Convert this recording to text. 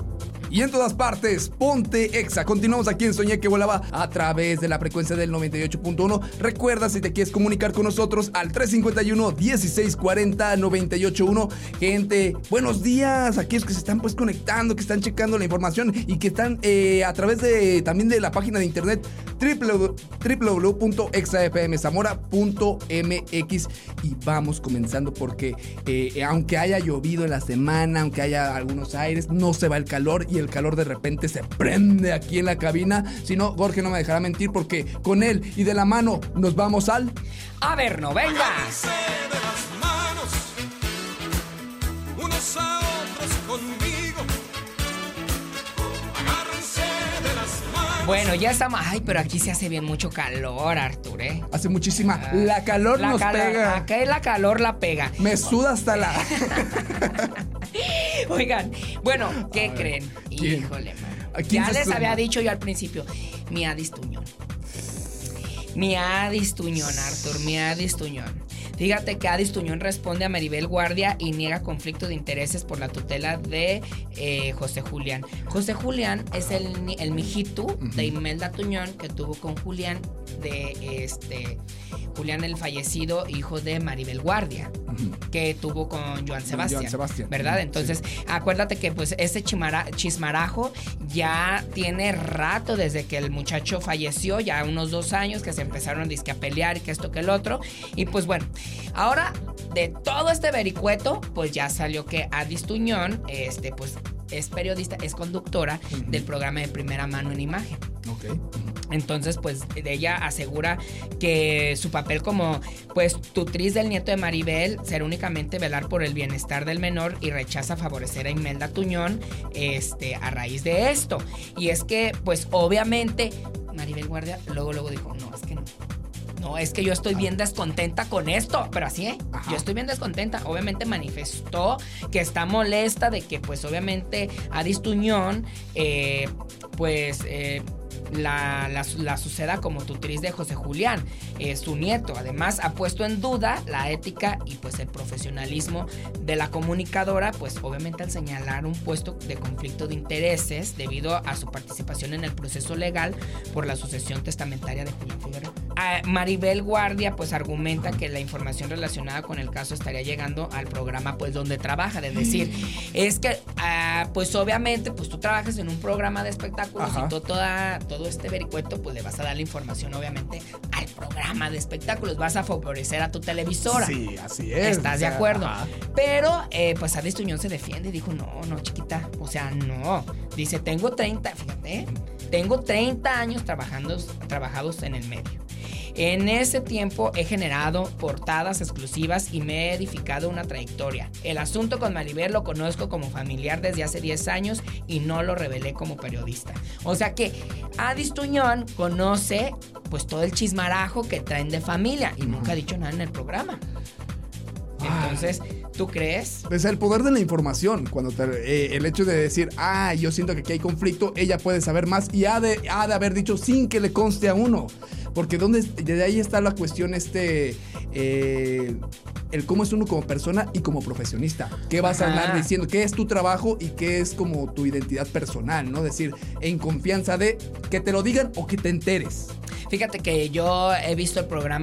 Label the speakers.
Speaker 1: Y en todas partes, ponte Exa. Continuamos aquí en Soñé que Volaba a través de la frecuencia del 98.1. Recuerda, si te quieres comunicar con nosotros, al 351-1640-981. Gente, buenos días. Aquellos que se están pues conectando, que están checando la información y que están a través de también de la página de internet www.exafmzamora.mx. Y vamos comenzando porque aunque haya llovido en la semana, aunque haya algunos aires, no se va el calor y el calor de repente se prende aquí en la cabina. Si no, Jorge no me dejará mentir porque con él y de la mano nos vamos al...
Speaker 2: A ver, no, venga.
Speaker 3: Agárrense de las manos, unos a otros conmigo. Agárrense de las manos.
Speaker 2: Bueno, ya estamos. Ay, pero aquí se hace bien mucho calor, Artur, ¿eh?
Speaker 1: Hace muchísima... La calor nos pega.
Speaker 2: Acá la calor la pega.
Speaker 1: Me suda hasta la...
Speaker 2: Oigan, bueno, ¿qué creen?
Speaker 1: ¿Quién?
Speaker 2: Híjole, mano.
Speaker 1: ¿A quién
Speaker 2: Ya
Speaker 1: se
Speaker 2: les
Speaker 1: suma?
Speaker 2: había dicho yo al principio, mi Adis Tuñón. Mi Adis Tuñón, Artur, mi Adis Tuñón. Fíjate que Adis Tuñón responde a Maribel Guardia y niega conflicto de intereses por la tutela de José Julián. José Julián es el mijito de Imelda Tuñón que tuvo con Julián, Julián el fallecido, hijo de Maribel Guardia, que tuvo con Joan Sebastián, ¿verdad? Entonces, acuérdate que pues ese chismarajo ya tiene rato desde que el muchacho falleció, ya unos 2 años que se empezaron a pelear y que esto que el otro. Y pues bueno, ahora de todo este vericueto, pues ya salió que Adis Tuñón, pues es periodista, es conductora del programa de Primera Mano en Imagen.
Speaker 1: Ok.
Speaker 2: Entonces, pues ella asegura que su papel como pues tutriz del nieto de Maribel será únicamente velar por el bienestar del menor y rechaza favorecer a Imelda Tuñón a raíz de esto. Y es que, pues obviamente, Maribel Guardia luego dijo, no, es que no. No, es que yo estoy bien descontenta con esto. Pero así,
Speaker 1: Ajá.
Speaker 2: Yo estoy bien descontenta. Obviamente manifestó que está molesta de que, pues, obviamente, Adis Tuñón, la suceda como tutriz de José Julián, su nieto. Además, ha puesto en duda la ética y pues el profesionalismo de la comunicadora, pues obviamente al señalar un puesto de conflicto de intereses debido a su participación en el proceso legal por la sucesión testamentaria de Julián Figueroa. Maribel Guardia pues argumenta que la información relacionada con el caso estaría llegando al programa pues donde trabaja, es decir, es que pues obviamente pues tú trabajas en un programa de espectáculos. Ajá. Y todo este vericueto pues le vas a dar la información obviamente al programa de espectáculos, vas a favorecer a tu televisora.
Speaker 1: Sí, así es.
Speaker 2: ¿Estás de acuerdo? Ajá. Pero pues Adis Tuñón se defiende y dijo, no, chiquita, o sea, no. Dice, tengo 30 años trabajados en el medio. En ese tiempo he generado portadas exclusivas y me he edificado una trayectoria. El asunto con Maribel lo conozco como familiar desde hace 10 años y no lo revelé como periodista. O sea que Adis Tuñón conoce pues todo el chismarajo que traen de familia y nunca ha dicho nada en el programa. Entonces, ¿tú crees?
Speaker 1: Es el poder de la información. Cuando el hecho de decir, yo siento que aquí hay conflicto, ella puede saber más y ha de haber dicho sin que le conste a uno. Porque desde ahí está la cuestión el cómo es uno como persona y como profesionista. ¿Qué vas a andar diciendo? ¿Qué es tu trabajo y qué es como tu identidad personal? ¿No? Decir, en confianza de que te lo digan o que te enteres.
Speaker 2: Fíjate que yo he visto el programa